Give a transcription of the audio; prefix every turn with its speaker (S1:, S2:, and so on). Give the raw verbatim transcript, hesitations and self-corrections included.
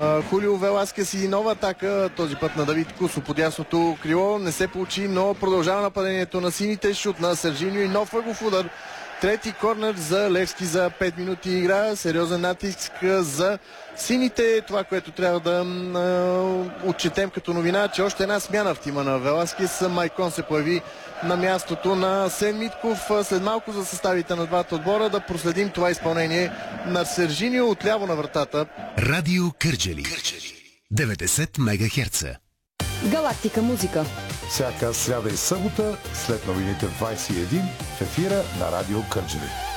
S1: Хулио Веласкес и нова атака, този път на Давид Кусо по дясното крило. Не се получи, но продължава нападението на сините. Шут на Сержиньо и нов ъгов удар. Трети корнер за Левски за пет минути игра. Сериозен натиск за сините. Това, което трябва да е, отчетем като новина, че още една смяна в тима на Веласкес. Майкон се появи на мястото на Сен Митков. След малко за съставите на двата отбора да проследим това изпълнение на Сержиньо отляво на вратата.
S2: Радио Кърджали. деветдесет мегахерца.
S3: Галактика музика.
S4: Всяка сряда и събота след новините в двайсет и един в ефира на Радио Кърджали.